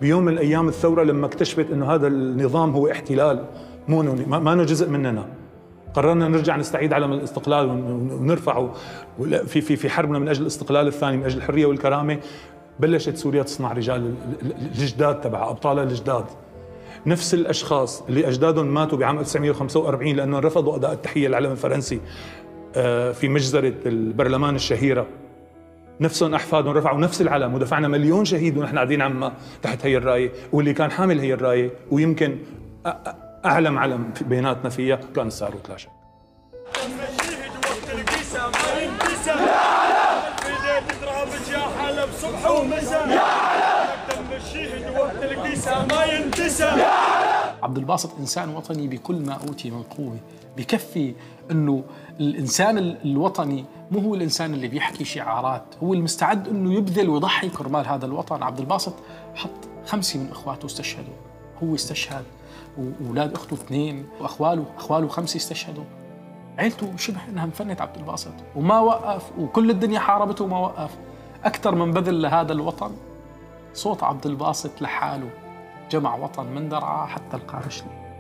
بيوم من ايام الثوره لما اكتشفت انه هذا النظام هو احتلال، ما جزء مننا، قررنا نرجع نستعيد علم الاستقلال ونرفعه في حربنا من اجل الاستقلال الثاني، من اجل الحريه والكرامه. بلشت سوريا تصنع رجال الجداد تبعها، ابطالها الجداد، نفس الاشخاص اللي اجدادهم ماتوا بعام 1945 لانهم رفضوا اداء التحيه للعلم الفرنسي في مجزره البرلمان الشهيره، نفسهم احفادهم رفعوا نفس العلم، ودفعنا مليون شهيد ونحن قاعدين عما تحت هي الرايه. واللي كان حامل هي الرايه ويمكن اعلم علم بيناتنا فيها كان الساروت لا شك. عبد الباسط إنسان وطني بكل ما أوتي من قوة، بكفي أنه الإنسان الوطني مو هو الإنسان اللي بيحكي شعارات، هو المستعد أنه يبذل ويضحي كرمال هذا الوطن. عبد الباسط حط 5 من إخواته استشهدوا، هو استشهد وأولاد أخته 2 وأخواله 5 استشهدوا. عيلته شبه أنها مفنت عبد الباسط وما وقف، وكل الدنيا حاربته وما وقف. أكثر من بذل لهذا الوطن صوت عبد الباسط لحاله جمع وطن من درعا حتى القارشلي.